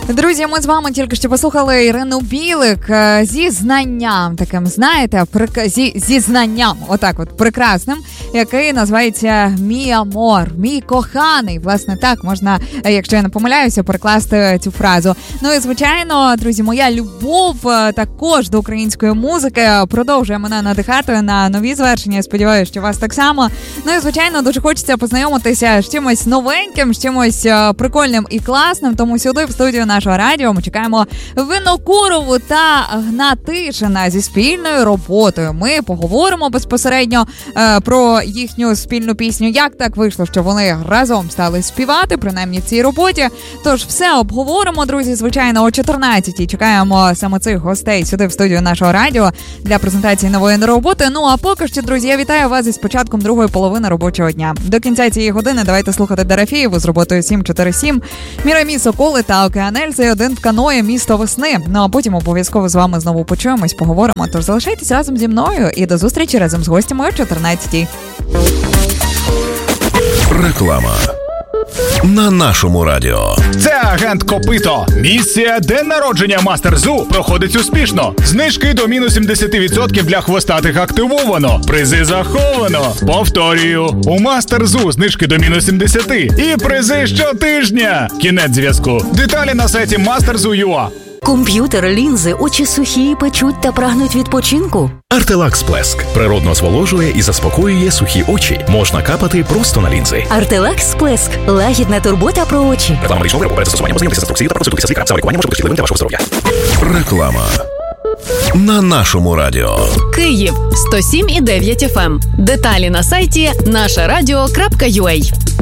Друзі, ми з вами тільки що послухали Ірину Білик зі знанням таким, знаєте, зі знанням, отак от, прекрасним, який називається «Мій амор», «Мій коханий». Власне, так можна, якщо я не помиляюся, перекласти цю фразу. Ну і, звичайно, друзі, моя любов також до української музики продовжує мене надихати на нові звершення. Я сподіваюся, що вас так само. Ну і, звичайно, дуже хочеться познайомитися з чимось новеньким, з чимось прикольним і класним, тому сюди в студію нашого радіо ми чекаємо Винокурову та Гнатишина зі спільною роботою. Ми поговоримо безпосередньо про їхню спільну пісню. Як так вийшло, що вони разом стали співати, принаймні в цій роботі. Тож все обговоримо, друзі. Звичайно, о 14-й чекаємо саме цих гостей сюди в студію нашого радіо для презентації нової роботи. Ну а поки що, друзі, я вітаю вас із початком другої половини робочого дня. До кінця цієї години давайте слухати Дорофєєву з роботою 747, Мірамі Соколи та Океанельзи, один в каної, місто весни. Ну а потім обов'язково з вами знову почуємось, поговоримо. Тож залишайтесь разом зі мною і до зустрічі разом з гостями о 14-й. Реклама на нашому радіо. Це агент Копито. Місія «День народження Мастер Зу» проходить успішно. Знижки до мінус 70% для хвостатих активовано. Призи заховано. Повторюю, у Мастер Зу знижки до мінус 70%. І призи щотижня. Кінець зв'язку. Деталі на сайті masterzu.ua. Комп'ютер, лінзи, очі сухі, печуть та прагнуть відпочинку? Артелакс Сплеск природно зволожує і заспокоює сухі очі. Можна капати просто на лінзи. Артелакс Сплеск – лагідна турбота про очі. Реклама медичного виробу. Перед застосуванням ознайомтеся з інструкцією та проконсультуйтеся з лікарем. Саме лікування може бути шкідливим для вашого здоров'я. Реклама на нашому радіо. Київ 107,9 FM. Деталі на сайті нашарадіо.ua.